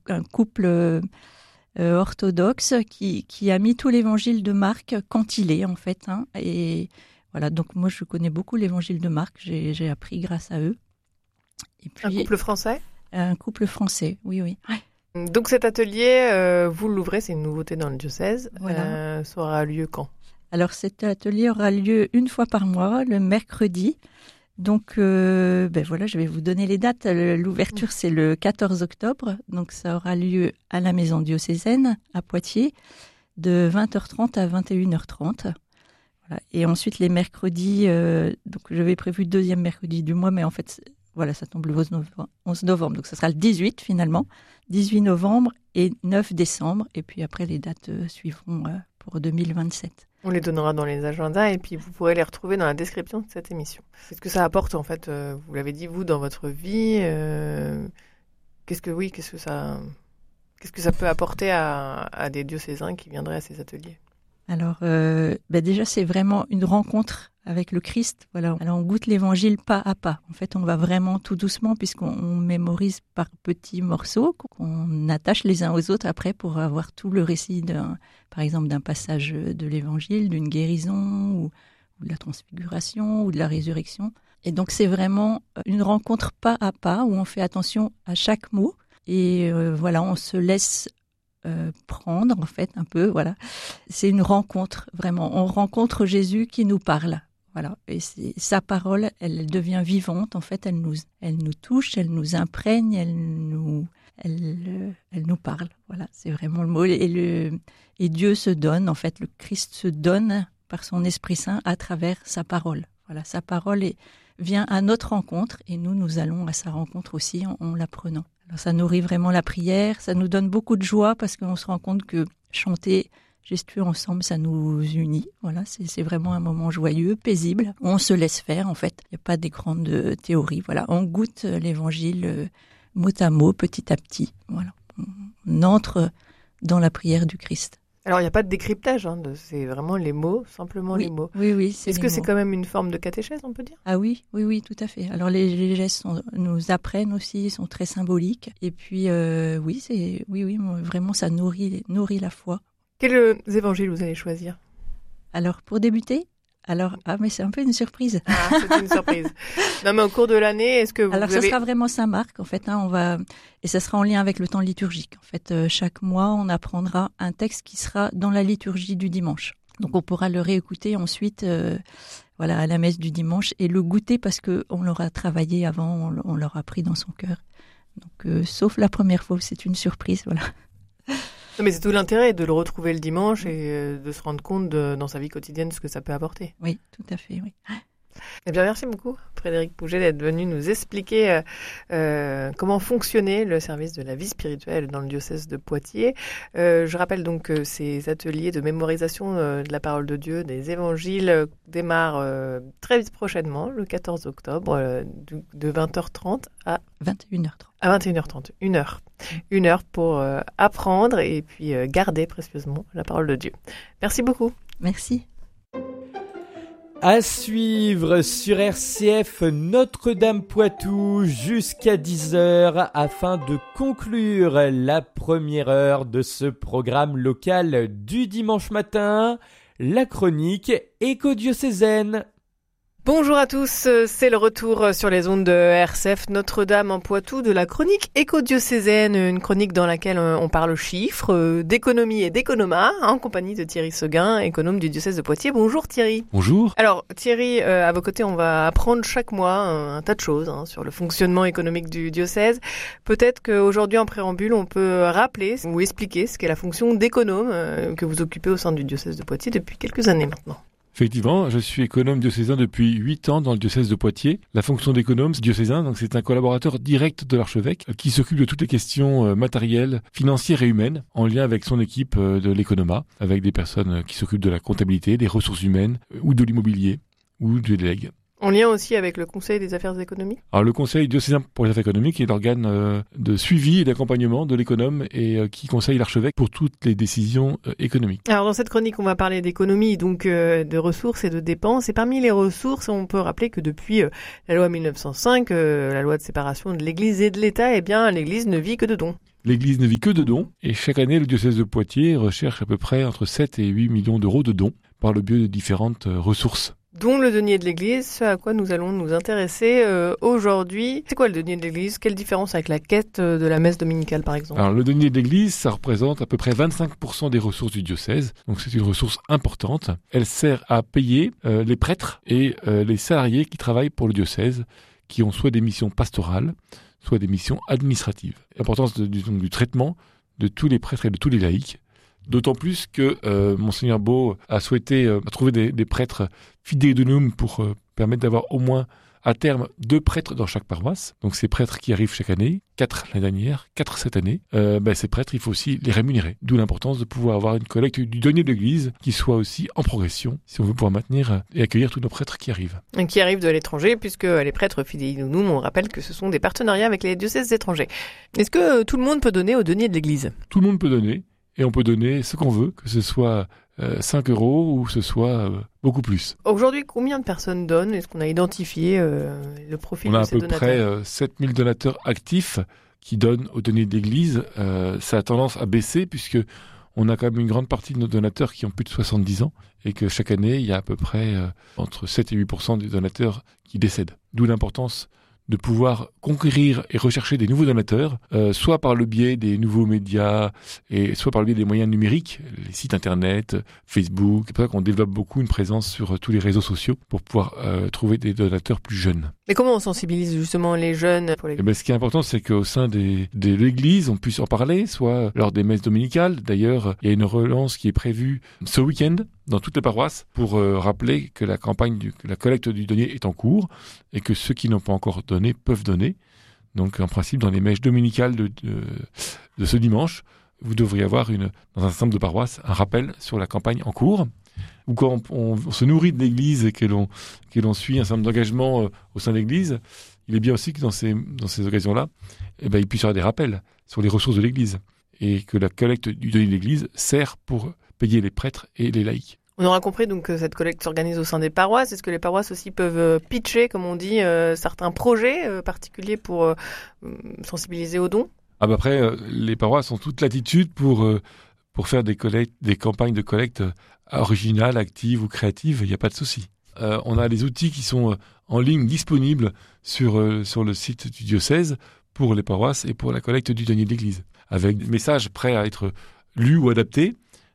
un couple orthodoxe qui a mis tout l'évangile de Marc quand il est, en fait. Et voilà, donc moi, je connais beaucoup l'évangile de Marc. J'ai appris grâce à eux. Et puis, un couple français ? Un couple français, oui. Ouais. Donc cet atelier, vous l'ouvrez, c'est une nouveauté dans le diocèse. Voilà. Ça aura lieu quand ? Alors cet atelier aura lieu une fois par mois, le mercredi. Donc voilà, je vais vous donner les dates. L'ouverture, c'est le 14 octobre. Donc ça aura lieu à la maison diocésaine à Poitiers de 20h30 à 21h30. Voilà. Et ensuite les mercredis, donc j'avais prévu le deuxième mercredi du mois, mais en fait, voilà, ça tombe le 11 novembre. Donc ça sera le 18 finalement, 18 novembre et 9 décembre. Et puis après, les dates suivront pour 2027. On les donnera dans les agendas et puis vous pourrez les retrouver dans la description de cette émission. Qu'est-ce que ça apporte en fait, vous l'avez dit vous, dans votre vie qu'est-ce que ça peut apporter à des diocésains qui viendraient à ces ateliers ? Alors déjà c'est vraiment une rencontre avec le Christ. Voilà. Alors on goûte l'évangile pas à pas. En fait on va vraiment tout doucement puisqu'on mémorise par petits morceaux qu'on attache les uns aux autres après pour avoir tout le récit par exemple d'un passage de l'évangile, d'une guérison ou de la transfiguration ou de la résurrection. Et donc c'est vraiment une rencontre pas à pas où on fait attention à chaque mot et on se laisse prendre en fait un peu, voilà. C'est une rencontre vraiment. On rencontre Jésus qui nous parle, voilà. Et sa parole, elle devient vivante en fait. Elle nous touche, elle nous imprègne, elle nous parle. Voilà, c'est vraiment le mot. Et Dieu se donne en fait. Le Christ se donne par son Esprit Saint à travers sa parole. Voilà, sa parole vient à notre rencontre et nous allons à sa rencontre aussi en l'apprenant. Alors ça nourrit vraiment la prière, ça nous donne beaucoup de joie parce qu'on se rend compte que chanter gestueux ensemble, ça nous unit. Voilà, c'est vraiment un moment joyeux, paisible. On se laisse faire en fait. Il n'y a pas des grandes théories. Voilà, on goûte l'évangile mot à mot, petit à petit. Voilà, on entre dans la prière du Christ. Alors, il n'y a pas de décryptage, c'est vraiment les mots, simplement les mots. Oui. Est-ce que c'est quand même une forme de catéchèse, on peut dire ? Ah oui, tout à fait. Alors, les gestes nous apprennent aussi, sont très symboliques. Et puis, vraiment, ça nourrit la foi. Quels évangiles vous allez choisir ? Alors, pour débuter ? Mais c'est un peu une surprise. Ah, c'est une surprise. Non, mais au cours de l'année, est-ce que vous ça sera vraiment Saint-Marc, en fait. Et ça sera en lien avec le temps liturgique. En fait, chaque mois, on apprendra un texte qui sera dans la liturgie du dimanche. Donc, on pourra le réécouter ensuite, à la messe du dimanche et le goûter parce qu'on l'aura travaillé avant, on l'aura pris dans son cœur. Donc, sauf la première fois où c'est une surprise, voilà. Non, mais c'est tout l'intérêt de le retrouver le dimanche et de se rendre compte dans sa vie quotidienne ce que ça peut apporter. Oui, tout à fait, oui. Eh bien, merci beaucoup, Frédéric Pouget, d'être venu nous expliquer comment fonctionnait le service de la vie spirituelle dans le diocèse de Poitiers. Je rappelle donc que ces ateliers de mémorisation de la parole de Dieu, des évangiles, démarrent très prochainement, le 14 octobre, de 20h30 à 21h30. À 21h30, une heure pour apprendre et puis garder précieusement la parole de Dieu. Merci beaucoup. Merci. À suivre sur RCF Notre-Dame-Poitou jusqu'à 10h afin de conclure la première heure de ce programme local du dimanche matin, la chronique éco-diocésaine. Bonjour à tous, c'est le retour sur les ondes de RCF Notre-Dame en Poitou de la chronique éco-diocésaine, une chronique dans laquelle on parle chiffres, d'économie et d'économat, en compagnie de Thierry Seguin, économe du diocèse de Poitiers. Bonjour Thierry. Bonjour. Alors Thierry, à vos côtés, on va apprendre chaque mois un tas de choses sur le fonctionnement économique du diocèse. Peut-être qu'aujourd'hui en préambule, on peut rappeler ou expliquer ce qu'est la fonction d'économe que vous occupez au sein du diocèse de Poitiers depuis quelques années maintenant. Effectivement, je suis économe diocésain depuis 8 ans dans le diocèse de Poitiers. La fonction d'économe diocésain, donc c'est un collaborateur direct de l'archevêque qui s'occupe de toutes les questions matérielles, financières et humaines en lien avec son équipe de l'économat, avec des personnes qui s'occupent de la comptabilité, des ressources humaines ou de l'immobilier ou du délègue. En lien aussi avec le Conseil des affaires économiques ? Alors le Conseil diocésain pour les affaires économiques est l'organe de suivi et d'accompagnement de l'économe et qui conseille l'archevêque pour toutes les décisions économiques. Alors dans cette chronique, on va parler d'économie, donc de ressources et de dépenses. Et parmi les ressources, on peut rappeler que depuis la loi 1905, la loi de séparation de l'Église et de l'État, l'Église ne vit que de dons. L'Église ne vit que de dons, et chaque année, le diocèse de Poitiers recherche à peu près entre 7 et 8 millions d'euros de dons par le biais de différentes ressources. Dont le denier de l'Église, ce à quoi nous allons nous intéresser aujourd'hui. C'est quoi le denier de l'Église ? Quelle différence avec la quête de la messe dominicale, par exemple ? Alors, le denier de l'Église, ça représente à peu près 25% des ressources du diocèse. Donc, c'est une ressource importante. Elle sert à payer les prêtres et les salariés qui travaillent pour le diocèse, qui ont soit des missions pastorales, soit des missions administratives. L'importance du traitement de tous les prêtres et de tous les laïcs. D'autant plus que Monseigneur Beau a souhaité trouver des prêtres fidei-donum pour permettre d'avoir au moins à terme 2 prêtres dans chaque paroisse. Donc ces prêtres qui arrivent chaque année, 4 l'année dernière, 4 cette année, ces prêtres, il faut aussi les rémunérer. D'où l'importance de pouvoir avoir une collecte du denier de l'Église qui soit aussi en progression, si on veut pouvoir maintenir et accueillir tous nos prêtres qui arrivent. Et qui arrivent de l'étranger, puisque les prêtres fidei-donum, on rappelle que ce sont des partenariats avec les diocèses étrangers. Est-ce que tout le monde peut donner au denier de l'Église ? Tout le monde peut donner. Et on peut donner ce qu'on veut, que ce soit 5 euros ou que ce soit beaucoup plus. Aujourd'hui, combien de personnes donnent ? Est-ce qu'on a identifié le profil de ces donateurs ? On a à peu près 7000 donateurs actifs qui donnent au denier de l'Église. Ça a tendance à baisser puisque on a quand même une grande partie de nos donateurs qui ont plus de 70 ans et que chaque année, il y a à peu près entre 7 et 8% des donateurs qui décèdent. D'où l'importance de pouvoir conquérir et rechercher des nouveaux donateurs, soit par le biais des nouveaux médias, et soit par le biais des moyens numériques, les sites internet, Facebook. C'est pour ça qu'on développe beaucoup une présence sur tous les réseaux sociaux pour pouvoir trouver des donateurs plus jeunes. Mais comment on sensibilise justement les jeunes pour les... Ce qui est important, c'est qu'au sein de l'Église, on puisse en parler, soit lors des messes dominicales. D'ailleurs, il y a une relance qui est prévue ce week-end dans toutes les paroisses pour rappeler que la campagne, la collecte du denier est en cours et que ceux qui n'ont pas encore donné peuvent donner. Donc, en principe, dans les messes dominicales de ce dimanche, vous devriez avoir dans un certain nombre de paroisses un rappel sur la campagne en cours. Ou quand on se nourrit de l'Église et que l'on suit un certain nombre d'engagements au sein de l'Église, il est bien aussi que dans ces occasions-là, il puisse y avoir des rappels sur les ressources de l'Église et que la collecte du denier de l'Église sert pour payer les prêtres et les laïcs. On aura compris donc que cette collecte s'organise au sein des paroisses. Est-ce que les paroisses aussi peuvent pitcher, comme on dit, certains projets particuliers pour sensibiliser aux dons ? Après, les paroisses ont toute latitude pour faire des campagnes de collecte originales, actives ou créatives. Il n'y a pas de souci. On a des outils qui sont en ligne disponibles sur le site du diocèse pour les paroisses et pour la collecte du denier de l'Église, avec des messages prêts à être lus ou adaptés.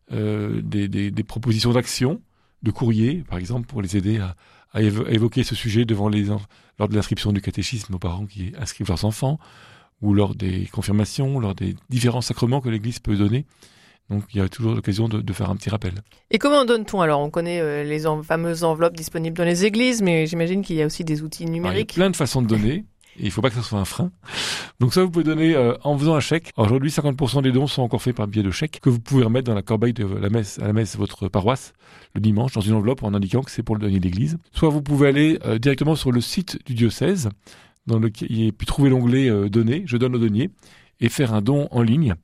Des propositions d'action, de courrier, par exemple, pour les aider à évoquer ce sujet lors de l'inscription du catéchisme aux parents qui inscrivent leurs enfants, ou lors des confirmations, lors des différents sacrements que l'Église peut donner. Donc il y a toujours l'occasion de faire un petit rappel. Et comment donne-t-on ? Alors on connaît les fameuses enveloppes disponibles dans les églises, mais j'imagine qu'il y a aussi des outils numériques. Il y a plein de façons de donner. Et il ne faut pas que ça soit un frein. Donc ça, vous pouvez donner en faisant un chèque. Aujourd'hui, 50% des dons sont encore faits par biais de chèques que vous pouvez remettre dans la corbeille de la messe de votre paroisse le dimanche dans une enveloppe en indiquant que c'est pour le denier d'église. Soit vous pouvez aller directement sur le site du diocèse et puis trouver l'onglet donner, je donne au denier, et faire un don en ligne.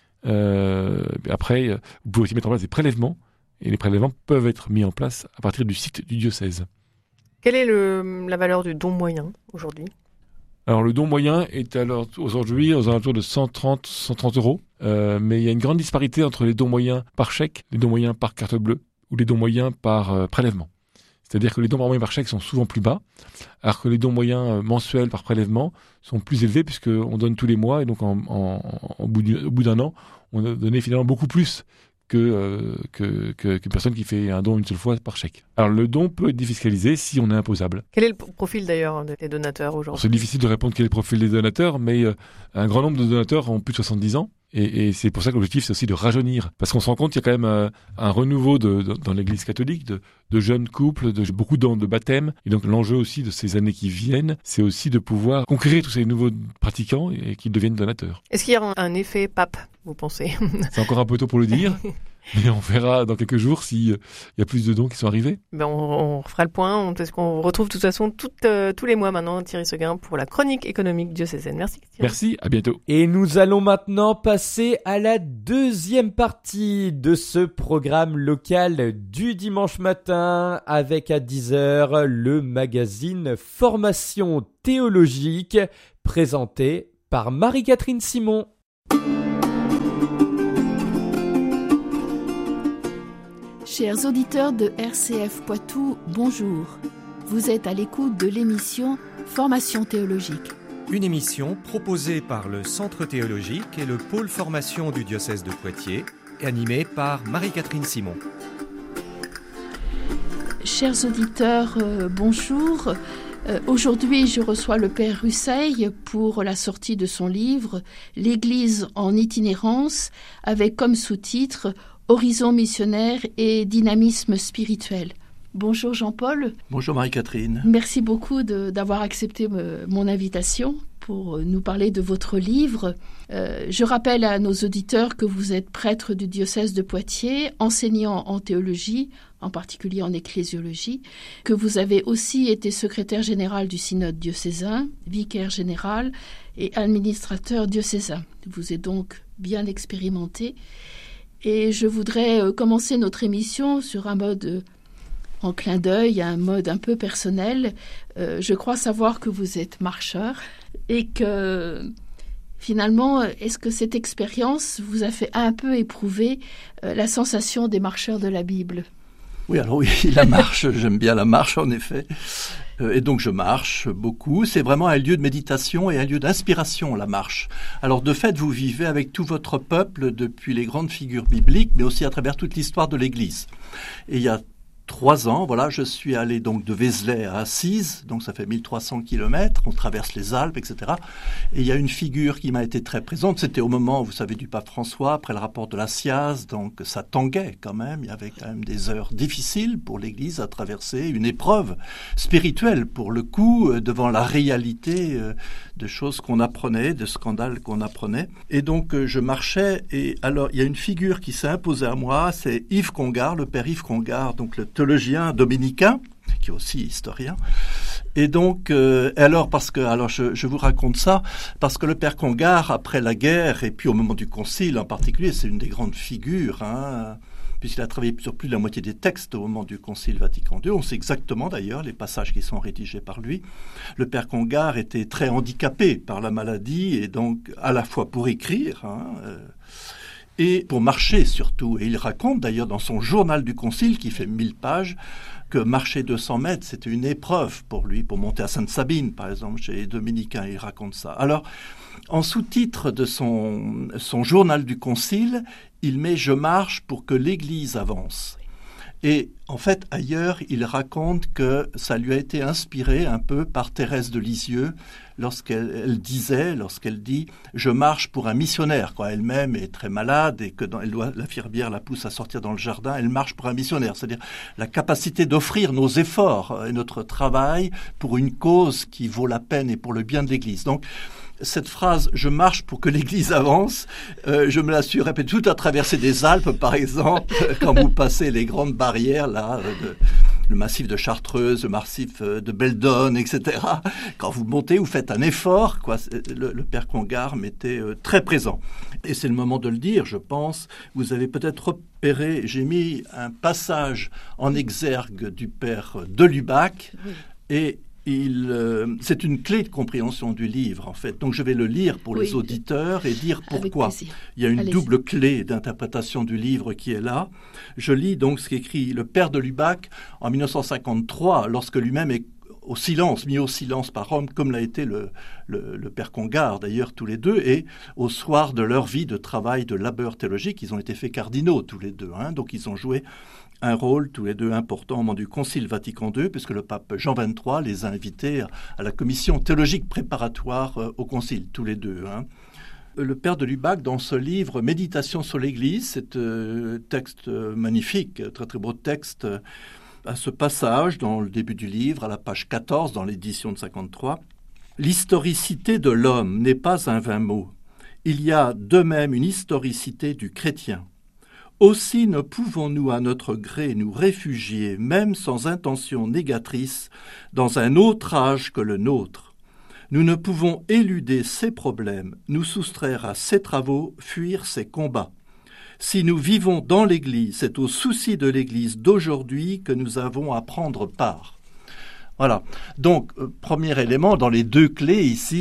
Après, vous pouvez aussi mettre en place des prélèvements et les prélèvements peuvent être mis en place à partir du site du diocèse. Quelle est la valeur du don moyen aujourd'hui ? Alors le don moyen est aujourd'hui aux alentours de 130 euros, mais il y a une grande disparité entre les dons moyens par chèque, les dons moyens par carte bleue ou les dons moyens par prélèvement. C'est-à-dire que les dons moyens par chèque sont souvent plus bas, alors que les dons moyens mensuels par prélèvement sont plus élevés puisqu'on donne tous les mois et donc au bout d'un an, on a donné finalement beaucoup plus qu'une personne qui fait un don une seule fois par chèque. Alors le don peut être défiscalisé si on est imposable. Quel est le profil d'ailleurs des donateurs aujourd'hui ? C'est difficile de répondre quel est le profil des donateurs, mais un grand nombre de donateurs ont plus de 70 ans. Et c'est pour ça que l'objectif, c'est aussi de rajeunir. Parce qu'on se rend compte qu'il y a quand même un renouveau dans l'Église catholique, de jeunes couples, beaucoup de baptêmes. Et donc l'enjeu aussi de ces années qui viennent, c'est aussi de pouvoir conquérir tous ces nouveaux pratiquants et qu'ils deviennent donateurs. Est-ce qu'il y a un effet pape, vous pensez ? C'est encore un peu tôt pour le dire. Et on verra dans quelques jours s'il y a plus de dons qui sont arrivés. On fera le point. Est-ce qu'on retrouve de toute façon tous les mois maintenant Thierry Seguin pour la chronique économique diocésaine. Merci Thierry. Merci, à bientôt. Et nous allons maintenant passer à la deuxième partie de ce programme local du dimanche matin avec à 10h le magazine Formation théologique présenté par Marie-Catherine Simon. Chers auditeurs de RCF Poitou, bonjour. Vous êtes à l'écoute de l'émission Formation théologique. Une émission proposée par le Centre théologique et le pôle formation du diocèse de Poitiers, animée par Marie-Catherine Simon. Chers auditeurs, bonjour. Aujourd'hui, je reçois le Père Russeil pour la sortie de son livre « L'Église en itinérance » avec comme sous-titre « Horizon missionnaire et dynamisme spirituel ». Bonjour Jean-Paul. Bonjour Marie-Catherine. Merci beaucoup d'avoir accepté mon invitation pour nous parler de votre livre. Je rappelle à nos auditeurs que vous êtes prêtre du diocèse de Poitiers, enseignant en théologie, en particulier en ecclésiologie, que vous avez aussi été secrétaire général du synode diocésain, vicaire général et administrateur diocésain. Vous êtes donc bien expérimenté. Et je voudrais commencer notre émission sur un mode en clin d'œil, un mode un peu personnel. Je crois savoir que vous êtes marcheur et que finalement, est-ce que cette expérience vous a fait un peu éprouver la sensation des marcheurs de la Bible ? Oui, alors oui, la marche, j'aime bien la marche en effet. Et donc je marche beaucoup. C'est vraiment un lieu de méditation et un lieu d'inspiration, la marche. Alors de fait, vous vivez avec tout votre peuple depuis les grandes figures bibliques, mais aussi à travers toute l'histoire de l'Église. Et il y a 3 ans, voilà, je suis allé donc de Vézelay à Assise, donc ça fait 1300 kilomètres, on traverse les Alpes, etc. Et il y a une figure qui m'a été très présente, c'était au moment, vous savez, du pape François, après le rapport de la SIAZ, donc ça tanguait quand même, il y avait quand même des heures difficiles pour l'Église à traverser, une épreuve spirituelle pour le coup, devant la réalité de choses qu'on apprenait, de scandales qu'on apprenait. Et donc je marchais, et alors il y a une figure qui s'est imposée à moi, c'est Yves Congar, le père Yves Congar, donc le théologien dominicain, qui est aussi historien. Et donc, je vous raconte ça, parce que le père Congar, après la guerre, et puis au moment du concile en particulier, c'est une des grandes figures, puisqu'il a travaillé sur plus de la moitié des textes au moment du concile Vatican II. On sait exactement d'ailleurs les passages qui sont rédigés par lui. Le père Congar était très handicapé par la maladie, et donc à la fois pour écrire, et pour marcher surtout. Et il raconte d'ailleurs dans son journal du concile, qui fait 1000 pages, que marcher 200 mètres, c'était une épreuve pour lui, pour monter à Sainte-Sabine, par exemple, chez les Dominicains. Il raconte ça. Alors, en sous-titre de son journal du concile, il met « Je marche pour que l'Église avance ». Et en fait, ailleurs, il raconte que ça lui a été inspiré un peu par Thérèse de Lisieux lorsqu'elle dit « Je marche pour un missionnaire ». Quand elle-même est très malade et que l'infirmière la pousse à sortir dans le jardin, elle marche pour un missionnaire. C'est-à-dire la capacité d'offrir nos efforts et notre travail pour une cause qui vaut la peine et pour le bien de l'Église. Donc, cette phrase « Je marche pour que l'Église avance », je me la suis répétée tout à traverser des Alpes, par exemple, quand vous passez les grandes barrières, là, le massif de Chartreuse, le massif de Beldonne, etc. Quand vous montez, vous faites un effort, quoi. Le père Congar m'était très présent. Et c'est le moment de le dire, je pense. Vous avez peut-être repéré, j'ai mis un passage en exergue du père de Lubac, oui. Et c'est une clé de compréhension du livre, en fait. Donc, je vais le lire pour les auditeurs et dire pourquoi. Il y a une double clé d'interprétation du livre qui est là. Je lis donc ce qu'écrit le père de Lubac en 1953, lorsque lui-même est mis au silence par Rome, comme l'a été le père Congar, d'ailleurs, tous les deux, et au soir de leur vie de travail, de labeur théologique, ils ont été faits cardinaux, tous les deux. Donc, ils ont joué un rôle tous les deux important au moment du Concile Vatican II, puisque le pape Jean XXIII les a invités à la commission théologique préparatoire au Concile, tous les deux. Le père de Lubac, dans ce livre « Méditation sur l'Église », c'est un texte magnifique, très très beau texte, à ce passage dans le début du livre, à la page 14, dans l'édition de 53. « L'historicité de l'homme n'est pas un vain mot. Il y a de même une historicité du chrétien. Aussi ne pouvons-nous à notre gré nous réfugier, même sans intention négatrice, dans un autre âge que le nôtre. Nous ne pouvons éluder ces problèmes, nous soustraire à ces travaux, fuir ces combats. Si nous vivons dans l'Église, c'est au souci de l'Église d'aujourd'hui que nous avons à prendre part. » Voilà. Donc, premier élément, dans les deux clés ici,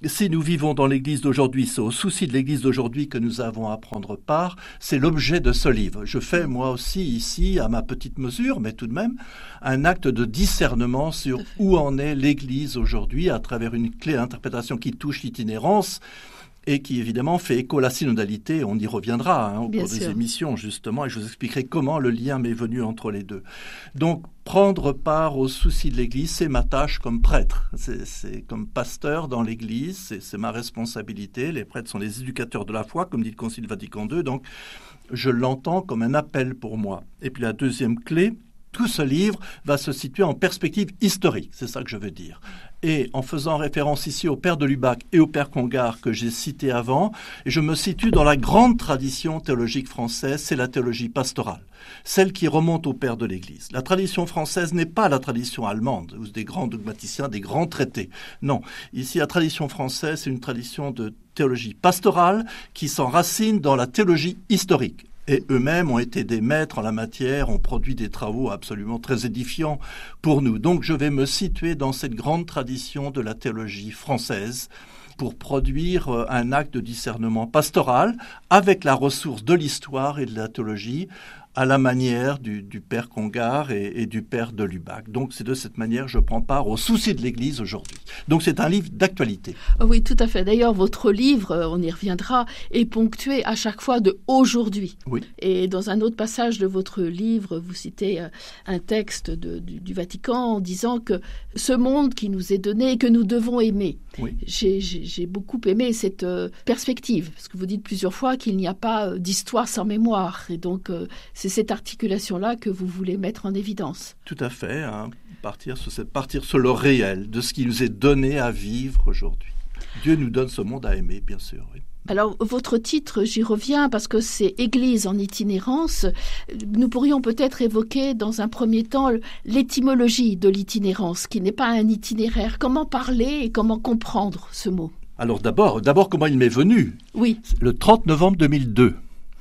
si nous vivons dans l'Église d'aujourd'hui, c'est au souci de l'Église d'aujourd'hui que nous avons à prendre part. C'est l'objet de ce livre. Je fais moi aussi ici, à ma petite mesure, mais tout de même, un acte de discernement sur où en est l'Église aujourd'hui à travers une clé d'interprétation qui touche l'itinérance et qui évidemment fait écho à la synodalité. On y reviendra au cours des émissions justement, et je vous expliquerai comment le lien m'est venu entre les deux. Donc, prendre part aux soucis de l'Église, c'est ma tâche comme prêtre. C'est comme pasteur dans l'Église, c'est ma responsabilité. Les prêtres sont les éducateurs de la foi, comme dit le Concile Vatican II, donc je l'entends comme un appel pour moi. Et puis la deuxième clé, tout ce livre va se situer en perspective historique, c'est ça que je veux dire. Et en faisant référence ici au père de Lubac et au père Congar que j'ai cité avant, je me situe dans la grande tradition théologique française, c'est la théologie pastorale, celle qui remonte au père de l'Église. La tradition française n'est pas la tradition allemande, où des grands dogmaticiens, des grands traités. Non, ici la tradition française, c'est une tradition de théologie pastorale qui s'enracine dans la théologie historique. Et eux-mêmes ont été des maîtres en la matière, ont produit des travaux absolument très édifiants pour nous. Donc je vais me situer dans cette grande tradition de la théologie française pour produire un acte de discernement pastoral avec la ressource de l'histoire et de la théologie à la manière du père Congar et du père de Lubac. Donc c'est de cette manière que je prends part aux soucis de l'Église aujourd'hui. Donc c'est un livre d'actualité. Oui, tout à fait. D'ailleurs, votre livre, on y reviendra, est ponctué à chaque fois de aujourd'hui. Oui. Et dans un autre passage de votre livre, vous citez un texte du Vatican en disant que ce monde qui nous est donné et que nous devons aimer. Oui. J'ai beaucoup aimé cette perspective, parce que vous dites plusieurs fois qu'il n'y a pas d'histoire sans mémoire. Et donc, c'est cette articulation-là que vous voulez mettre en évidence. Tout à fait, partir sur le réel de ce qui nous est donné à vivre aujourd'hui. Dieu nous donne ce monde à aimer, bien sûr. Oui. Alors, votre titre, j'y reviens parce que c'est « Église en itinérance ». Nous pourrions peut-être évoquer dans un premier temps l'étymologie de l'itinérance, qui n'est pas un itinéraire. Comment parler et comment comprendre ce mot ? Alors d'abord, comment il m'est venu ? Oui. Le 30 novembre 2002.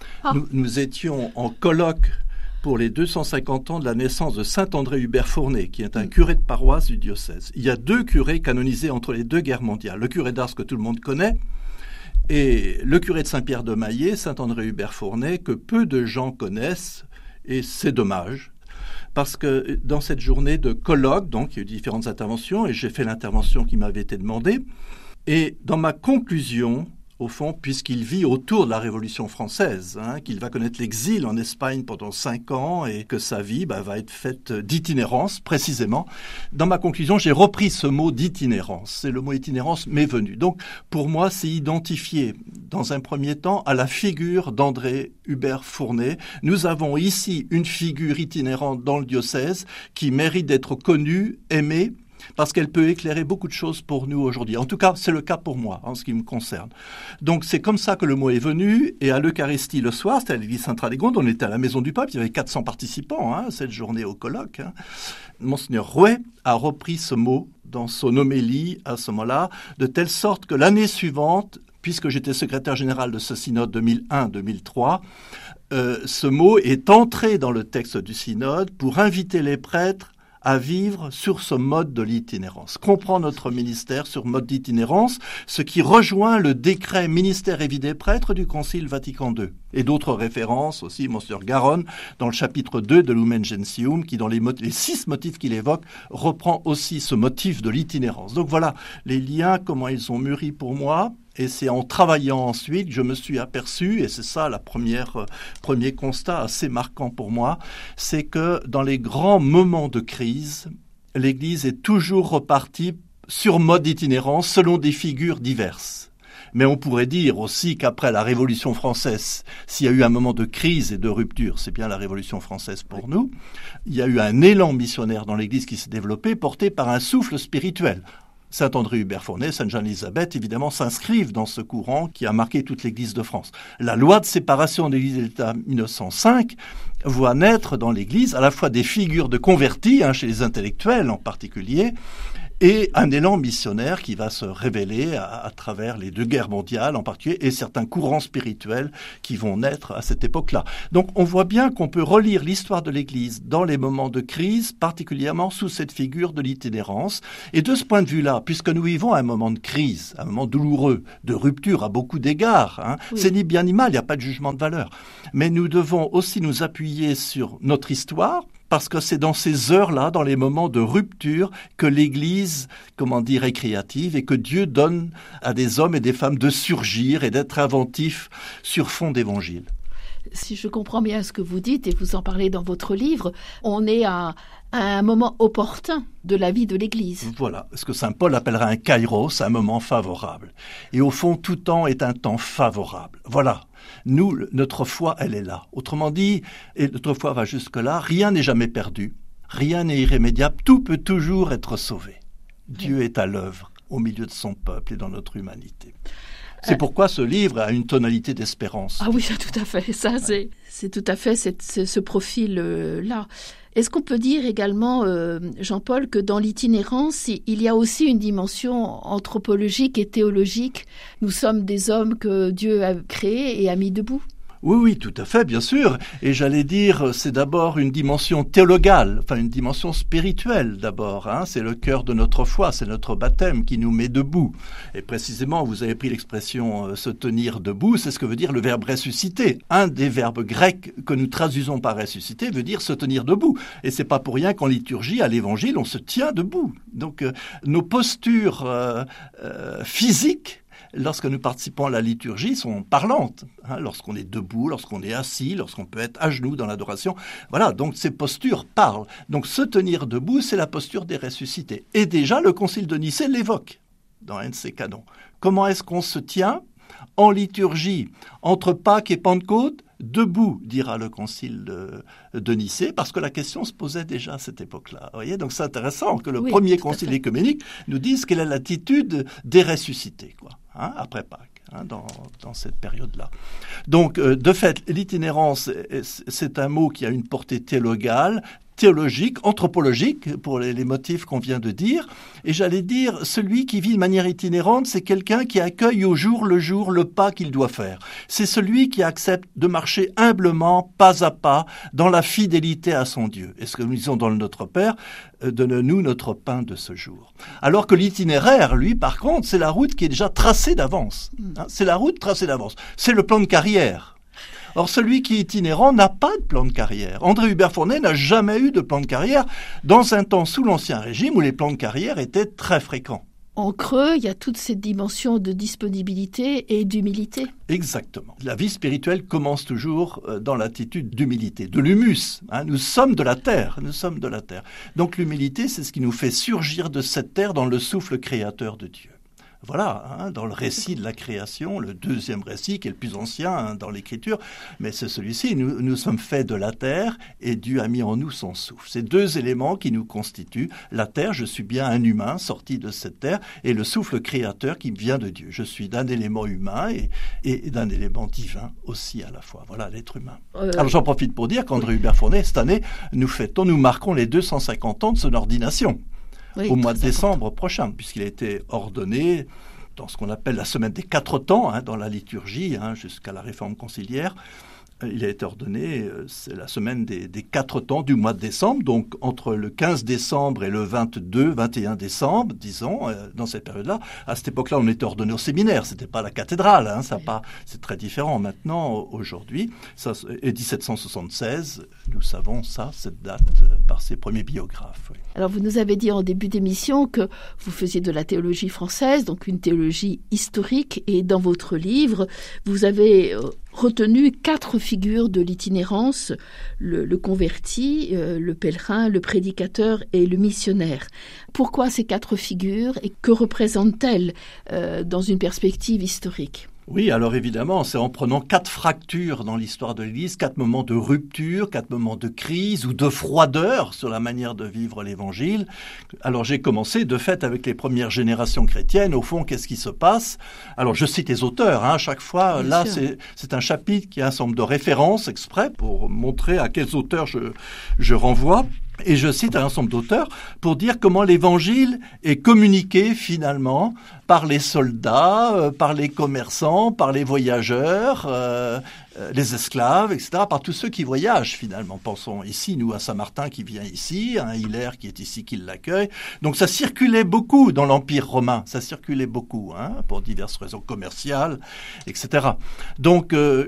Nous étions en colloque pour les 250 ans de la naissance de saint André Hubert Fournet, qui est un curé de paroisse du diocèse. Il y a 2 curés canonisés entre les 2 guerres mondiales. Le curé d'Ars que tout le monde connaît, et le curé de Saint-Pierre de Maillé, saint André Hubert Fournet, que peu de gens connaissent, et c'est dommage. Parce que dans cette journée de colloque, donc il y a eu différentes interventions, et j'ai fait l'intervention qui m'avait été demandée, et dans ma conclusion, au fond, puisqu'il vit autour de la Révolution française, qu'il va connaître l'exil en Espagne pendant 5 ans et que sa vie va être faite d'itinérance, précisément. Dans ma conclusion, j'ai repris ce mot d'itinérance. Et le mot itinérance m'est venu. Donc, pour moi, c'est identifié, dans un premier temps, à la figure d'André Hubert Fournet. Nous avons ici une figure itinérante dans le diocèse qui mérite d'être connue, aimée, parce qu'elle peut éclairer beaucoup de choses pour nous aujourd'hui. En tout cas, c'est le cas pour moi, en ce qui me concerne. Donc, c'est comme ça que le mot est venu, et à l'Eucharistie le soir, c'était à l'église Sainte-Radegonde, on était à la Maison du Pape, il y avait 400 participants, cette journée au colloque. Monseigneur Rouet a repris ce mot dans son homélie à ce moment-là, de telle sorte que l'année suivante, puisque j'étais secrétaire général de ce synode 2001-2003, ce mot est entré dans le texte du synode pour inviter les prêtres à vivre sur ce mode de l'itinérance. Comprendre notre ministère sur mode d'itinérance, ce qui rejoint le décret ministère et vie des prêtres du Concile Vatican II. Et d'autres références aussi, Monseigneur Garonne, dans le chapitre 2 de Lumen Gentium, qui dans les 6 motifs qu'il évoque, reprend aussi ce motif de l'itinérance. Donc voilà, les liens, comment ils ont mûri pour moi. Et c'est en travaillant ensuite que je me suis aperçu, et c'est ça premier constat assez marquant pour moi, c'est que dans les grands moments de crise, l'Église est toujours repartie sur mode itinérance selon des figures diverses. Mais on pourrait dire aussi qu'après la Révolution française, s'il y a eu un moment de crise et de rupture, c'est bien la Révolution française pour nous, il y a eu un élan missionnaire dans l'Église qui s'est développé, porté par un souffle spirituel. Saint André Hubert Fournet, Sainte Jeanne-Élisabeth, évidemment, s'inscrivent dans ce courant qui a marqué toute l'Église de France. La loi de séparation de l'Église et de l'État 1905 voit naître dans l'Église à la fois des figures de convertis, chez les intellectuels en particulier, et un élan missionnaire qui va se révéler à travers les 2 guerres mondiales en particulier et certains courants spirituels qui vont naître à cette époque-là. Donc on voit bien qu'on peut relire l'histoire de l'Église dans les moments de crise, particulièrement sous cette figure de l'itinérance. Et de ce point de vue-là, puisque nous vivons un moment de crise, un moment douloureux, de rupture à beaucoup d'égards, oui. C'est ni bien ni mal, il n'y a pas de jugement de valeur. Mais nous devons aussi nous appuyer sur notre histoire, parce que c'est dans ces heures-là, dans les moments de rupture, que l'Église, est créative et que Dieu donne à des hommes et des femmes de surgir et d'être inventifs sur fond d'évangile. Si je comprends bien ce que vous dites, et vous en parlez dans votre livre, on est à un moment opportun de la vie de l'Église. Voilà, ce que saint Paul appellera un kairos, un moment favorable. Et au fond, tout temps est un temps favorable. Voilà. Nous, notre foi, elle est là. Autrement dit, et notre foi va jusque-là, rien n'est jamais perdu, rien n'est irrémédiable, tout peut toujours être sauvé. Dieu est à l'œuvre au milieu de son peuple et dans notre humanité. C'est pourquoi ce livre a une tonalité d'espérance. Ah oui, tout à fait. Ça, c'est tout à fait ce profil-là. Est-ce qu'on peut dire également, Jean-Paul, que dans l'itinérance, il y a aussi une dimension anthropologique et théologique? Nous sommes des hommes que Dieu a créés et a mis debout. Oui, tout à fait, bien sûr. Et j'allais dire, c'est d'abord une dimension théologale, une dimension spirituelle d'abord. C'est le cœur de notre foi, c'est notre baptême qui nous met debout. Et précisément, vous avez pris l'expression se tenir debout, c'est ce que veut dire le verbe ressusciter. Un des verbes grecs que nous traduisons par ressusciter veut dire se tenir debout. Et c'est pas pour rien qu'en liturgie, à l'Évangile, on se tient debout. Donc, nos postures physiques, lorsque nous participons à la liturgie, sont parlantes. Lorsqu'on est debout, lorsqu'on est assis, lorsqu'on peut être à genoux dans l'adoration. Voilà, donc ces postures parlent. Donc se tenir debout, c'est la posture des ressuscités. Et déjà, le Concile de Nicée l'évoque dans un de ses canons. Comment est-ce qu'on se tient en liturgie entre Pâques et Pentecôte? Debout, dira le Concile de Nicée, parce que la question se posait déjà à cette époque-là. Vous voyez, donc c'est intéressant que le premier Concile œcuménique nous dise quelle est l'attitude des ressuscités, après Pâques, dans cette période-là. Donc, de fait, l'itinérance, c'est un mot qui a une portée théologale, théologique, anthropologique, pour les motifs qu'on vient de dire. Et j'allais dire, celui qui vit de manière itinérante, c'est quelqu'un qui accueille au jour le pas qu'il doit faire. C'est celui qui accepte de marcher humblement, pas à pas, dans la fidélité à son Dieu. Et ce que nous disons dans le Notre Père, donne-nous notre pain de ce jour. Alors que l'itinéraire, lui, par contre, c'est la route qui est déjà tracée d'avance. C'est la route tracée d'avance. C'est le plan de carrière. Or, celui qui est itinérant n'a pas de plan de carrière. André Hubert Fournet n'a jamais eu de plan de carrière dans un temps sous l'Ancien Régime où les plans de carrière étaient très fréquents. En creux, il y a toute cette dimension de disponibilité et d'humilité. Exactement. La vie spirituelle commence toujours dans l'attitude d'humilité, de l'humus. Nous sommes de la terre, Donc l'humilité, c'est ce qui nous fait surgir de cette terre dans le souffle créateur de Dieu. Voilà, dans le récit de la création, le deuxième récit qui est le plus ancien dans l'Écriture, mais c'est celui-ci, nous sommes faits de la terre et Dieu a mis en nous son souffle. C'est 2 éléments qui nous constituent. La terre, je suis bien un humain sorti de cette terre, et le souffle créateur qui vient de Dieu. Je suis d'un élément humain et d'un élément divin aussi à la fois. Voilà, l'être humain. Alors j'en profite pour dire qu'André Hubert Fournet, cette année, nous marquons les 250 ans de son ordination. Oui, au mois de décembre prochain, puisqu'il a été ordonné dans ce qu'on appelle la semaine des 4 temps, dans la liturgie, jusqu'à la réforme conciliaire. Il a été ordonné, c'est la semaine des 4 temps du mois de décembre, donc entre le 15 décembre et le 21 décembre, disons, dans cette période-là. À cette époque-là, on était ordonné au séminaire, c'était pas à la cathédrale, c'est très différent maintenant, aujourd'hui. Ça, et 1776, nous savons ça, cette date, par ses premiers biographes. Oui. Alors, vous nous avez dit en début d'émission que vous faisiez de la théologie française, donc une théologie historique, et dans votre livre, vous avez retenu 4 figures de l'itinérance, le converti, le pèlerin, le prédicateur et le missionnaire. Pourquoi ces 4 figures et que représentent-elles dans une perspective historique ? Oui, alors évidemment, c'est en prenant 4 fractures dans l'histoire de l'Église, 4 moments de rupture, 4 moments de crise ou de froideur sur la manière de vivre l'Évangile. Alors j'ai commencé de fait avec les premières générations chrétiennes. Au fond, qu'est-ce qui se passe ? Alors je cite les auteurs, à chaque fois. Bien là, c'est un chapitre qui a un ensemble de références exprès pour montrer à quels auteurs je renvoie. Et je cite un ensemble d'auteurs pour dire comment l'évangile est communiqué finalement par les soldats, par les commerçants, par les voyageurs, les esclaves, etc., par tous ceux qui voyagent finalement. Pensons ici, nous, à Saint-Martin qui vient ici, à Hilaire qui est ici, qui l'accueille. Donc ça circulait beaucoup dans l'Empire romain, ça circulait beaucoup, pour diverses raisons commerciales, etc. Donc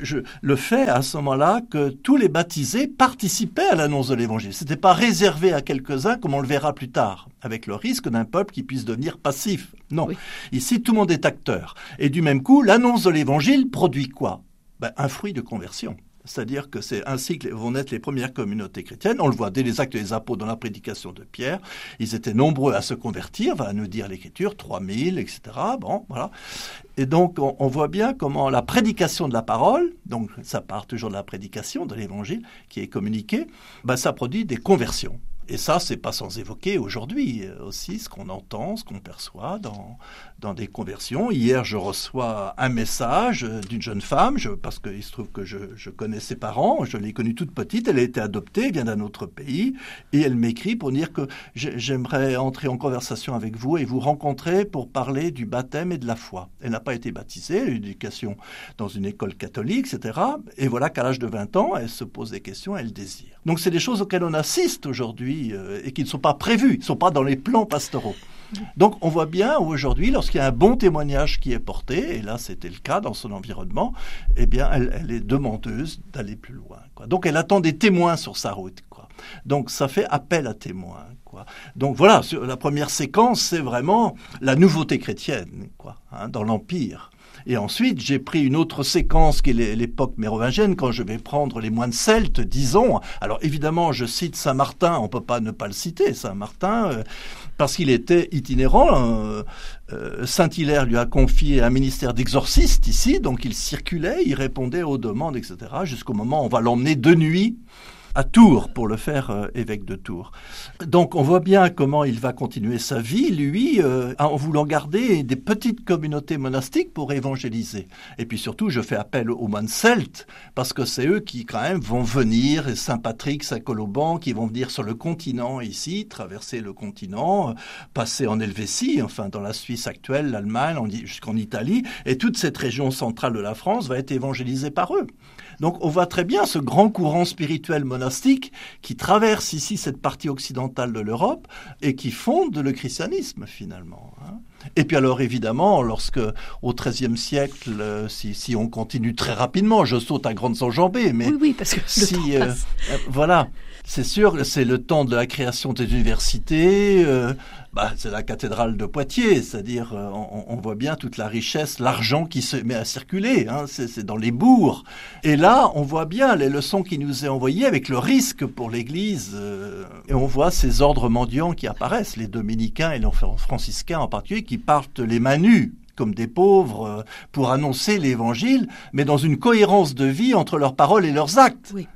le fait à ce moment-là que tous les baptisés participaient à l'annonce de l'évangile. C'était pas réservé à quelques-uns, comme on le verra plus tard, avec le risque d'un peuple qui puisse devenir passif. Non. Oui. Ici, tout le monde est acteur. Et du même coup, l'annonce de l'évangile produit quoi ? Un fruit de conversion. C'est-à-dire que c'est ainsi que vont naître les premières communautés chrétiennes. On le voit dès les Actes des Apôtres dans la prédication de Pierre. Ils étaient nombreux à se convertir, va nous dire l'Écriture, 3000, etc. Bon, voilà. Et donc, on voit bien comment la prédication de la parole, donc ça part toujours de la prédication de l'Évangile qui est communiquée, ça produit des conversions. Et ça, c'est pas sans évoquer aujourd'hui aussi ce qu'on entend, ce qu'on perçoit dans des conversions. Hier, je reçois un message d'une jeune femme, parce qu'il se trouve que je connais ses parents, je l'ai connue toute petite, elle a été adoptée, elle vient d'un autre pays, et elle m'écrit pour dire que j'aimerais entrer en conversation avec vous et vous rencontrer pour parler du baptême et de la foi. Elle n'a pas été baptisée, elle a eu une éducation dans une école catholique, etc. Et voilà qu'à l'âge de 20 ans, elle se pose des questions, elle désire. Donc c'est des choses auxquelles on assiste aujourd'hui et qui ne sont pas prévues, qui ne sont pas dans les plans pastoraux. Donc on voit bien aujourd'hui, lorsqu'il y a un bon témoignage qui est porté, et là c'était le cas dans son environnement, eh bien elle est demandeuse d'aller plus loin, quoi. Donc elle attend des témoins sur sa route, quoi. Donc ça fait appel à témoins, quoi. Donc voilà, la première séquence, c'est vraiment la nouveauté chrétienne, quoi, dans l'Empire. Et ensuite, j'ai pris une autre séquence qui est l'époque mérovingienne, quand je vais prendre les moines celtes, disons. Alors évidemment, je cite Saint-Martin, on ne peut pas ne pas le citer, Saint-Martin, parce qu'il était itinérant. Saint-Hilaire lui a confié un ministère d'exorciste ici, donc il circulait, il répondait aux demandes, etc., jusqu'au moment où on va l'emmener de nuit à Tours pour le faire évêque de Tours. Donc on voit bien comment il va continuer sa vie, lui, en voulant garder des petites communautés monastiques pour évangéliser. Et puis surtout, je fais appel aux moines celtes, parce que c'est eux qui quand même vont venir, Saint-Patrick, Saint-Colomban, qui vont venir sur le continent ici, traverser le continent, passer en Helvétie, enfin dans la Suisse actuelle, l'Allemagne, jusqu'en Italie, et toute cette région centrale de la France va être évangélisée par eux. Donc on voit très bien ce grand courant spirituel monastique qui traverse ici cette partie occidentale de l'Europe et qui fonde le christianisme finalement. Et puis alors évidemment, lorsque au XIIIe siècle, si on continue très rapidement, je saute à grandes enjambées, mais oui, parce que le temps passe. Voilà, c'est sûr, c'est le temps de la création des universités. C'est la cathédrale de Poitiers, c'est-à-dire on voit bien toute la richesse, l'argent qui se met à circuler, c'est dans les bourgs. Et là, on voit bien les leçons qui nous est envoyées avec le risque pour l'Église. Et on voit ces ordres mendiants qui apparaissent, les dominicains et les franciscains en particulier, qui partent les mains nues comme des pauvres pour annoncer l'Évangile, mais dans une cohérence de vie entre leurs paroles et leurs actes. Oui.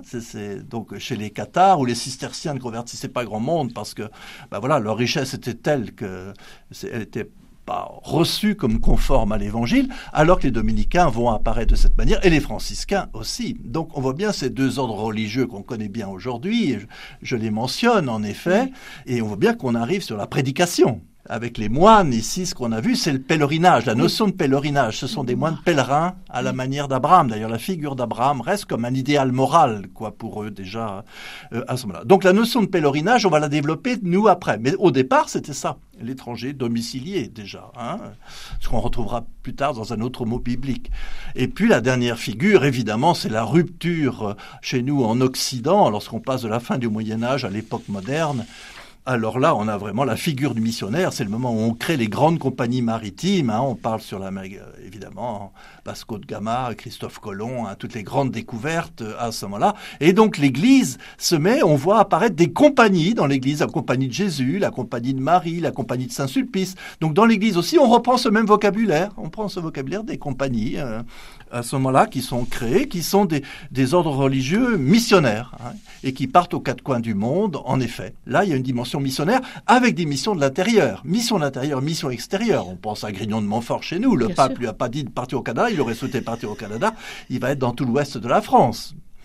Donc chez les cathares où les cisterciens ne convertissaient pas grand monde parce que leur richesse était telle que elle n'était pas reçue comme conforme à l'évangile, alors que les dominicains vont apparaître de cette manière et les franciscains aussi. Donc on voit bien ces deux ordres religieux qu'on connaît bien aujourd'hui, et je les mentionne en effet, et on voit bien qu'on arrive sur la prédication. Avec les moines, ici, ce qu'on a vu, c'est le pèlerinage, la notion de pèlerinage. Ce sont des moines pèlerins à la manière d'Abraham. D'ailleurs, la figure d'Abraham reste comme un idéal moral, pour eux, déjà, à ce moment-là. Donc, la notion de pèlerinage, on va la développer, nous, après. Mais au départ, c'était ça. L'étranger domicilié, déjà. Ce qu'on retrouvera plus tard dans un autre mot biblique. Et puis, la dernière figure, évidemment, c'est la rupture chez nous en Occident, lorsqu'on passe de la fin du Moyen-Âge à l'époque moderne. Alors là, on a vraiment la figure du missionnaire. C'est le moment où on crée les grandes compagnies maritimes. On parle sur la mer, évidemment, Vasco de Gama, Christophe Colomb, toutes les grandes découvertes à ce moment-là. Et donc l'Église se met, on voit apparaître des compagnies dans l'Église, la compagnie de Jésus, la compagnie de Marie, la compagnie de Saint-Sulpice. Donc dans l'Église aussi, on reprend ce même vocabulaire. On prend ce vocabulaire des compagnies à ce moment-là qui sont créées, qui sont des ordres religieux missionnaires et qui partent aux quatre coins du monde, en effet. Là, il y a une dimension missionnaire avec des missions de l'intérieur. Mission d'intérieur, mission extérieure. On pense à Grignon de Montfort chez nous. Le pape lui a pas dit de partir au Canada, il aurait souhaité partir au Canada. Il va être dans tout l'ouest de la France.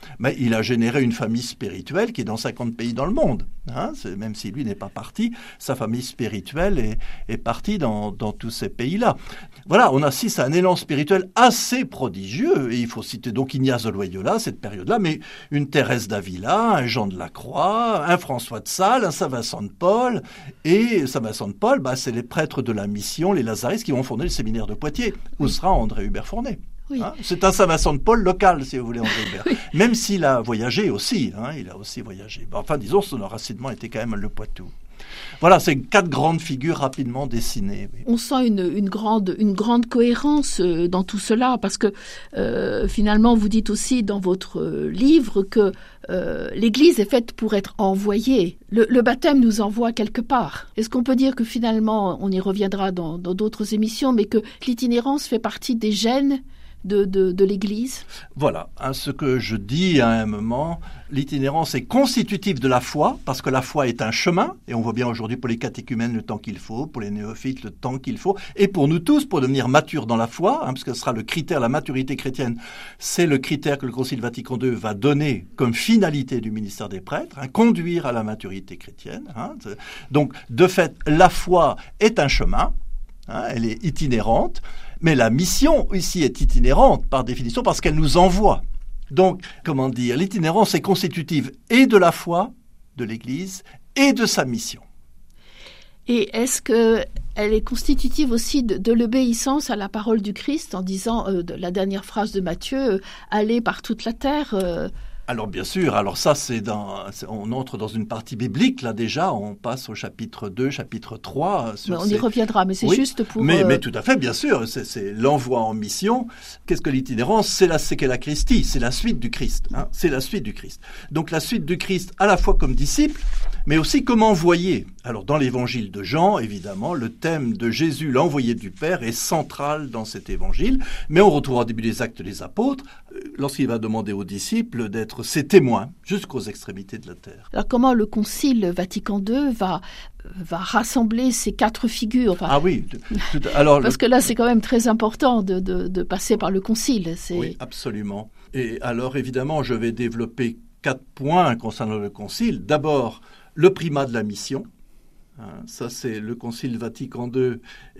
mais il a généré une famille spirituelle qui est dans 50 pays dans le monde. Même si lui n'est pas parti, sa famille spirituelle est partie dans tous ces pays-là. Voilà, on assiste à un élan spirituel assez prodigieux. Et il faut citer donc Ignace de Loyola, cette période-là, mais une Thérèse d'Avila, un Jean de la Croix, un François de Sales, un Saint Vincent de Paul. Et Saint Vincent de Paul, c'est les prêtres de la mission, les Lazaristes, qui vont fonder le séminaire de Poitiers, où sera André Hubert Fournet. Oui. C'est un Saint Vincent de Paul local, si vous voulez, André Hubert. Oui. Même s'il a voyagé aussi, il a aussi voyagé. Enfin, disons, son enracinement était quand même le Poitou. Voilà, c'est 4 grandes figures rapidement dessinées. Oui. On sent une grande cohérence dans tout cela, parce que finalement, vous dites aussi dans votre livre que l'Église est faite pour être envoyée. Le baptême nous envoie quelque part. Est-ce qu'on peut dire que finalement, on y reviendra dans d'autres émissions, mais que l'itinérance fait partie des gènes de l'Église? Voilà, ce que je dis à un moment, l'itinérance est constitutive de la foi, parce que la foi est un chemin, et on voit bien aujourd'hui pour les catéchumènes le temps qu'il faut, pour les néophytes le temps qu'il faut, et pour nous tous, pour devenir matures dans la foi, parce que ce sera le critère, la maturité chrétienne, c'est le critère que le Concile Vatican II va donner comme finalité du ministère des prêtres, conduire à la maturité chrétienne. Donc, de fait, la foi est un chemin, elle est itinérante, mais la mission ici est itinérante par définition parce qu'elle nous envoie. Donc, l'itinérance est constitutive et de la foi de l'Église et de sa mission. Et est-ce qu'elle est constitutive aussi de l'obéissance à la parole du Christ en disant la dernière phrase de Matthieu, allez par toute la terre Alors bien sûr, ça on entre dans une partie biblique là déjà, on passe au chapitre 2, chapitre 3. On y reviendra, mais c'est juste pour... Mais tout à fait, bien sûr, c'est l'envoi en mission. Qu'est-ce que l'itinérance? C'est qu'est la Christie, c'est la suite du Christ. C'est la suite du Christ. Donc la suite du Christ à la fois comme disciple, mais aussi comme envoyé. Alors dans l'évangile de Jean, évidemment, le thème de Jésus, l'envoyé du Père, est central dans cet évangile, mais on retrouve au début des Actes des Apôtres, lorsqu'il va demander aux disciples d'être ses témoins jusqu'aux extrémités de la terre. Alors comment le Concile Vatican II va rassembler ces 4 figures? Parce que là, c'est quand même très important de passer par le Concile. Oui, absolument. Et alors, évidemment, je vais développer 4 points concernant le Concile. D'abord, le primat de la mission. Ça, c'est le Concile Vatican II.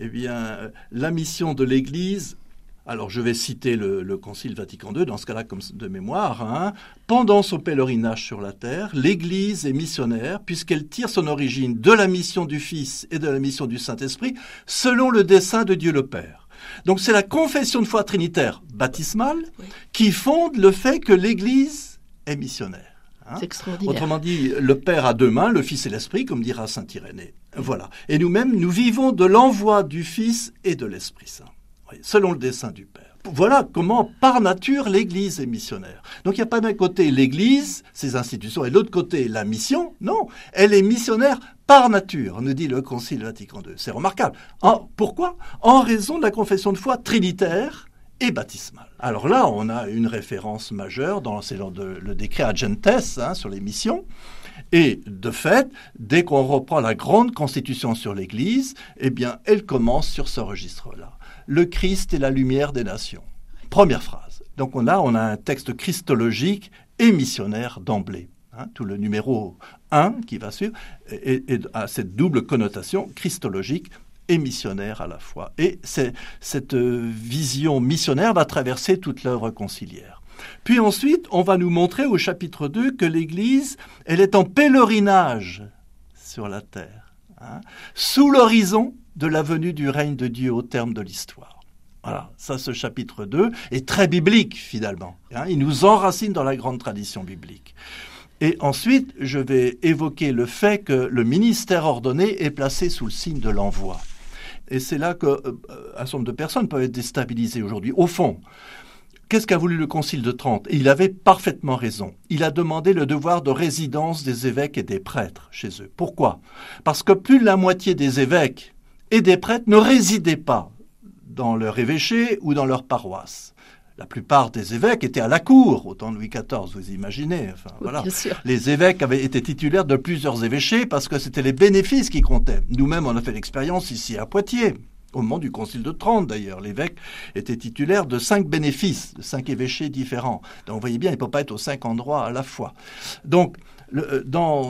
La mission de l'Église. Alors, je vais citer le Concile Vatican II, dans ce cas-là, comme de mémoire. Pendant son pèlerinage sur la terre, l'Église est missionnaire, puisqu'elle tire son origine de la mission du Fils et de la mission du Saint-Esprit, selon le dessein de Dieu le Père. Donc, c'est la confession de foi trinitaire baptismale qui fonde le fait que l'Église est missionnaire. C'est extraordinaire. Autrement dit, le Père a 2 mains, le Fils et l'Esprit, comme dira saint Irénée. Voilà. Et nous-mêmes, nous vivons de l'envoi du Fils et de l'Esprit Saint. Selon le dessein du Père. Voilà comment, par nature, l'Église est missionnaire. Donc, il n'y a pas d'un côté l'Église, ses institutions, et de l'autre côté la mission. Non, elle est missionnaire par nature, nous dit le Concile Vatican II. C'est remarquable. Pourquoi? En raison de la confession de foi trinitaire et baptismale. Alors là, on a une référence majeure c'est le décret Ad Gentes sur les missions. Et de fait, dès qu'on reprend la grande constitution sur l'Église, elle commence sur ce registre-là. Le Christ est la lumière des nations. Première phrase. Donc on a un texte christologique et missionnaire d'emblée. Tout le numéro 1 qui va suivre a cette double connotation christologique et missionnaire à la fois. Et cette vision missionnaire va traverser toute l'œuvre conciliaire. Puis ensuite, on va nous montrer au chapitre 2 que l'Église, elle est en pèlerinage sur la terre, sous l'horizon de la venue du règne de Dieu au terme de l'histoire. Voilà, ça, ce chapitre 2 est très biblique, finalement. Il nous enracine dans la grande tradition biblique. Et ensuite, je vais évoquer le fait que le ministère ordonné est placé sous le signe de l'envoi. Et c'est là qu'un certain nombre de personnes peuvent être déstabilisées aujourd'hui. Au fond, qu'est-ce qu'a voulu le Concile de Trente? Il avait parfaitement raison. Il a demandé le devoir de résidence des évêques et des prêtres chez eux. Pourquoi? Parce que plus de la moitié des évêques et des prêtres ne résidaient pas dans leur évêché ou dans leur paroisse. La plupart des évêques étaient à la cour, au temps de Louis XIV, vous imaginez. Voilà. Bien sûr. Les évêques avaient été titulaires de plusieurs évêchés parce que c'était les bénéfices qui comptaient. Nous-mêmes, on a fait l'expérience ici à Poitiers. Au moment du Concile de Trente, d'ailleurs, l'évêque était titulaire de 5 bénéfices, de 5 évêchés différents. Donc, vous voyez bien, il ne peut pas être aux 5 endroits à la fois. Donc, dans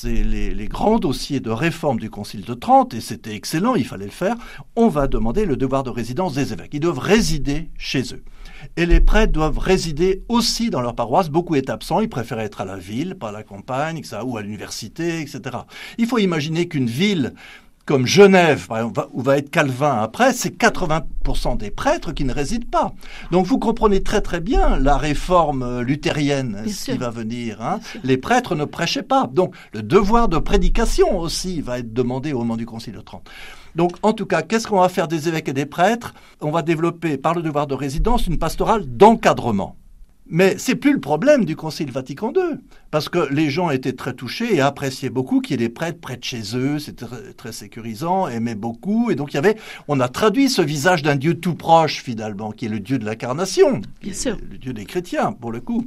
les grands dossiers de réforme du Concile de Trente, et c'était excellent, il fallait le faire, on va demander le devoir de résidence des évêques. Ils doivent résider chez eux. Et les prêtres doivent résider aussi dans leur paroisse. Beaucoup est absent, ils préfèrent être à la ville, pas à la campagne, etc., ou à l'université, etc. Il faut imaginer qu'une ville comme Genève, par exemple, où va être Calvin après, c'est 80% des prêtres qui ne résident pas. Donc vous comprenez très très bien la réforme luthérienne, qui va venir. Hein. Les prêtres ne prêchaient pas. Donc le devoir de prédication aussi va être demandé au moment du Concile de Trente. Donc en tout cas, qu'est-ce qu'on va faire des évêques et des prêtres ? On va développer par le devoir de résidence une pastorale d'encadrement. Mais c'est plus le problème du Concile Vatican II, parce que les gens étaient très touchés et appréciaient beaucoup qu'il y ait des prêtres près de chez eux, c'était très sécurisant, aimaient beaucoup, et donc on a traduit ce visage d'un Dieu tout proche finalement, qui est le Dieu de l'incarnation, le Dieu des chrétiens pour le coup.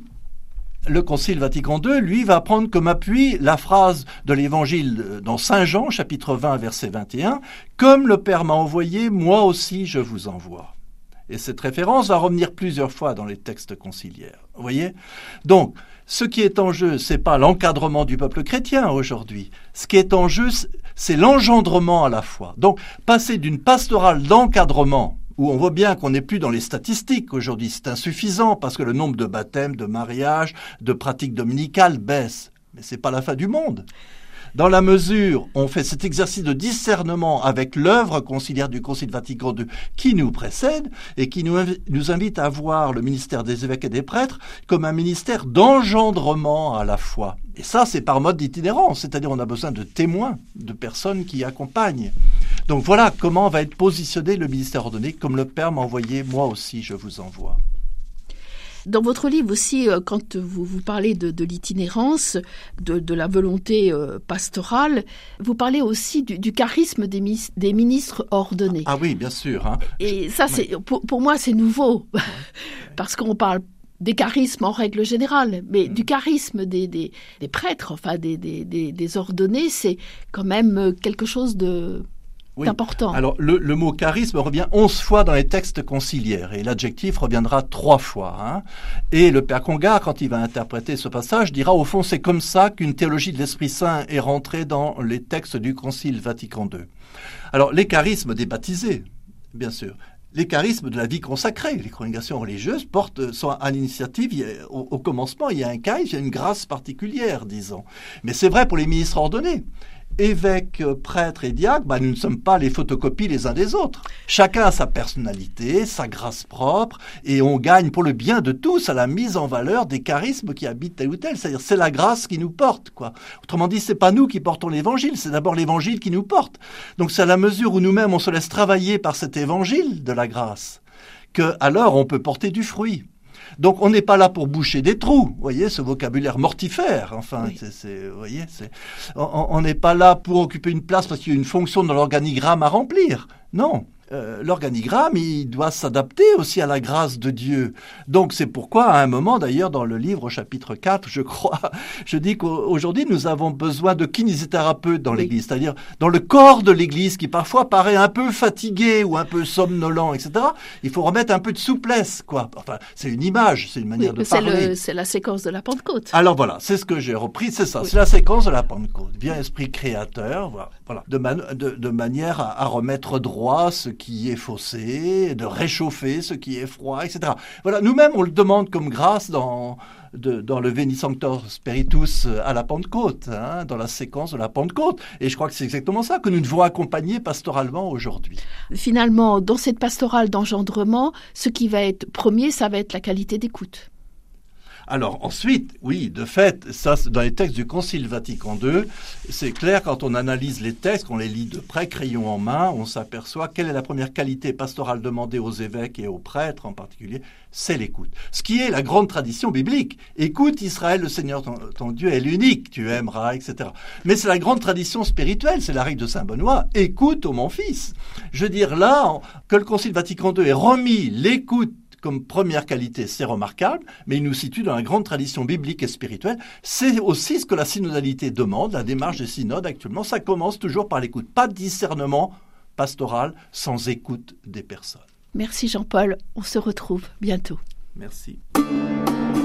Le Concile Vatican II, lui, va prendre comme appui la phrase de l'Évangile dans Saint Jean, chapitre 20, verset 21, « Comme le Père m'a envoyé, moi aussi je vous envoie ». Et cette référence va revenir plusieurs fois dans les textes conciliaires. Vous voyez ? Donc, ce qui est en jeu, c'est pas l'encadrement du peuple chrétien aujourd'hui. Ce qui est en jeu, c'est l'engendrement à la fois. Donc, passer d'une pastorale d'encadrement, où on voit bien qu'on n'est plus dans les statistiques aujourd'hui, c'est insuffisant parce que le nombre de baptêmes, de mariages, de pratiques dominicales baisse. Mais c'est pas la fin du monde. Dans la mesure où on fait cet exercice de discernement avec l'œuvre conciliaire du Concile Vatican II qui nous précède et qui nous invite à voir le ministère des évêques et des prêtres comme un ministère d'engendrement à la fois. Et ça, c'est par mode d'itinérance, c'est-à-dire on a besoin de témoins, de personnes qui accompagnent. Donc voilà comment va être positionné le ministère ordonné, comme le Père m'a envoyé, moi aussi je vous envoie. Dans votre livre aussi, quand vous parlez de l'itinérance, de la volonté pastorale, vous parlez aussi du charisme des ministres ordonnés. Ah oui, bien sûr. Hein. Et ça, pour moi, c'est nouveau, parce qu'on parle des charismes en règle générale, mais du charisme des prêtres, enfin des ordonnés, c'est quand même quelque chose d'important. Alors, le mot charisme revient 11 fois dans les textes conciliaires et l'adjectif reviendra 3 fois. Hein. Et le Père Congar, quand il va interpréter ce passage, dira au fond c'est comme ça qu'une théologie de l'Esprit Saint est rentrée dans les textes du Concile Vatican II. Alors, les charismes des baptisés, bien sûr. Les charismes de la vie consacrée, les congrégations religieuses sont à l'initiative, au commencement, il y a un charisme, il y a une grâce particulière, disons. Mais c'est vrai pour les ministres ordonnés. Évêques, prêtres et diacres, nous ne sommes pas les photocopies les uns des autres. Chacun a sa personnalité, sa grâce propre, et on gagne pour le bien de tous à la mise en valeur des charismes qui habitent tel ou tel. C'est-à-dire, c'est la grâce qui nous porte, quoi. Autrement dit, c'est pas nous qui portons l'évangile, c'est d'abord l'évangile qui nous porte. Donc c'est à la mesure où nous-mêmes on se laisse travailler par cet évangile de la grâce, que alors on peut porter du fruit. Donc on n'est pas là pour boucher des trous, vous voyez, ce vocabulaire mortifère, enfin, oui. Vous voyez, on n'est pas là pour occuper une place parce qu'il y a une fonction dans l'organigramme à remplir, non. L'organigramme, il doit s'adapter aussi à la grâce de Dieu. Donc c'est pourquoi, à un moment d'ailleurs, dans le livre au chapitre 4, je crois, je dis qu'aujourd'hui, nous avons besoin de kinésithérapeutes dans l'Église, c'est-à-dire dans le corps de l'Église qui parfois paraît un peu fatigué ou un peu somnolent, etc. Il faut remettre un peu de souplesse, quoi. Enfin, c'est une image, c'est une manière de parler. C'est la séquence de la Pentecôte. Alors voilà, c'est ce que j'ai repris, c'est ça, c'est la séquence de la Pentecôte. Vient Esprit Créateur, voilà, de manière à remettre droit ce qui est faussé, de réchauffer ce qui est froid, etc. Voilà, nous-mêmes, on le demande comme grâce dans le Veni Sanctor Spiritus à la Pentecôte, hein, dans la séquence de la Pentecôte. Et je crois que c'est exactement ça que nous devons accompagner pastoralement aujourd'hui. Finalement, dans cette pastorale d'engendrement, ce qui va être premier, ça va être la qualité d'écoute. Alors ensuite, oui, de fait, ça dans les textes du Concile Vatican II, c'est clair quand on analyse les textes, qu'on les lit de près, crayon en main, on s'aperçoit quelle est la première qualité pastorale demandée aux évêques et aux prêtres en particulier, c'est l'écoute. Ce qui est la grande tradition biblique. Écoute Israël, le Seigneur ton Dieu est l'unique, tu aimeras, etc. Mais c'est la grande tradition spirituelle, c'est la règle de Saint Benoît, écoute, ô mon fils. Je veux dire là, que le Concile Vatican II ait remis l'écoute comme première qualité, c'est remarquable, mais il nous situe dans la grande tradition biblique et spirituelle. C'est aussi ce que la synodalité demande, la démarche des synodes actuellement, ça commence toujours par l'écoute. Pas de discernement, pastorale sans écoute des personnes. Merci Jean-Paul, on se retrouve bientôt. Merci.